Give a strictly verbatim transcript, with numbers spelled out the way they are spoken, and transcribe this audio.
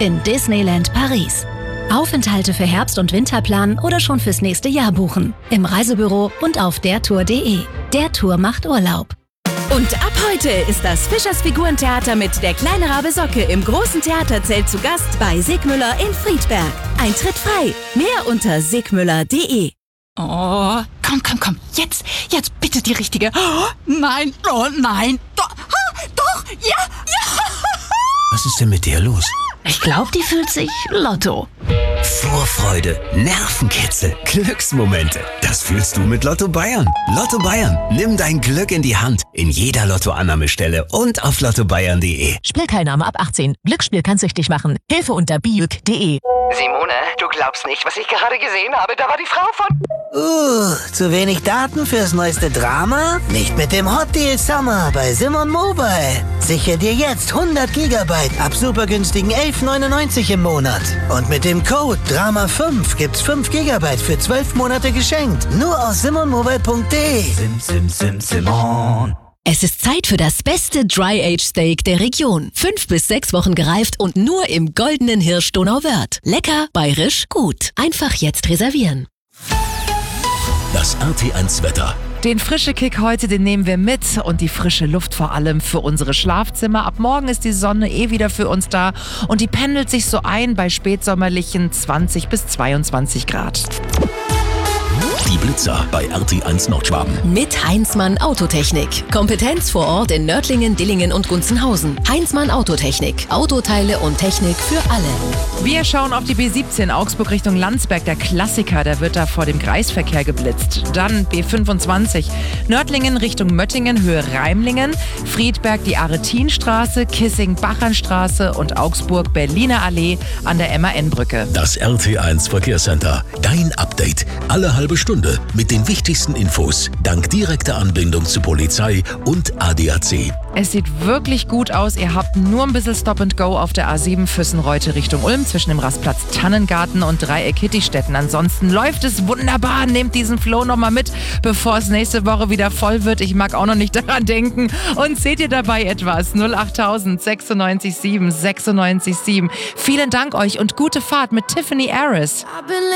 in Disneyland Paris. Aufenthalte für Herbst- und Winterplan oder schon fürs nächste Jahr buchen. Im Reisebüro und auf dertour punkt de. Der Tour macht Urlaub. Und ab heute ist das Fischers Figurentheater mit der kleine Rabe Socke im großen Theaterzelt zu Gast bei Sigmüller in Friedberg. Eintritt frei. Mehr unter sigmüller punkt de. Oh, komm, komm, komm. Jetzt, jetzt bitte die richtige. Oh, nein, oh nein. Doch, ah, doch, ja, ja. Was ist denn mit der los? Ich glaube, die fühlt sich Lotto. Vorfreude, Nervenkitzel, Glücksmomente. Das fühlst du mit Lotto Bayern. Lotto Bayern. Nimm dein Glück in die Hand. In jeder Lottoannahmestelle und auf lotto bayern punkt de. Spielteilnahme ab achtzehn. Glücksspiel kann süchtig machen. Hilfe unter biuk punkt de. Simone, du glaubst nicht, was ich gerade gesehen habe. Da war die Frau von... Uh, zu wenig Daten fürs neueste Drama? Nicht mit dem Hot Deal Summer bei Simon Mobile. Sichere dir jetzt hundert Gigabyte ab super günstigen elf neunundneunzig im Monat. Und mit dem Code Drama fünf gibt's fünf Gigabyte für zwölf Monate geschenkt. Nur aus simon mobile punkt de. Sim, sim, sim, Simon. Es ist Zeit für das beste Dry-Aged-Steak der Region. Fünf bis sechs Wochen gereift und nur im goldenen Hirsch Donauwörth. Lecker, bayerisch, gut. Einfach jetzt reservieren. Das R T eins Wetter. Den frische Kick heute, den nehmen wir mit und die frische Luft vor allem für unsere Schlafzimmer. Ab morgen ist die Sonne eh wieder für uns da und die pendelt sich so ein bei spätsommerlichen zwanzig bis zweiundzwanzig Grad. Die Blitzer bei R T eins Nordschwaben. Mit Heinzmann Autotechnik. Kompetenz vor Ort in Nördlingen, Dillingen und Gunzenhausen. Heinzmann Autotechnik. Autoteile und Technik für alle. Wir schauen auf die B siebzehn Augsburg Richtung Landsberg. Der Klassiker, der wird da vor dem Kreisverkehr geblitzt. Dann B fünfundzwanzig. Nördlingen Richtung Möttingen, Höhe Reimlingen. Friedberg die Aretinstraße, Kissing-Bachernstraße und Augsburg-Berliner Allee an der M A N-Brücke. Das R T eins Verkehrscenter. Dein Update. Alle halbe Stunde mit den wichtigsten Infos. Dank direkter Anbindung zu Polizei und A D A C. Es sieht wirklich gut aus. Ihr habt nur ein bisschen Stop and Go auf der A sieben Füssenreute Richtung Ulm zwischen dem Rastplatz Tannengarten und Dreieck Hittistetten. Ansonsten läuft es wunderbar. Nehmt diesen Flow nochmal mit, bevor es nächste Woche wieder voll wird. Ich mag auch noch nicht daran denken. Und seht ihr dabei etwas? null achttausend sechsundneunzig sieben sechsundneunzig sieben. Vielen Dank euch und gute Fahrt mit Tiffany Harris.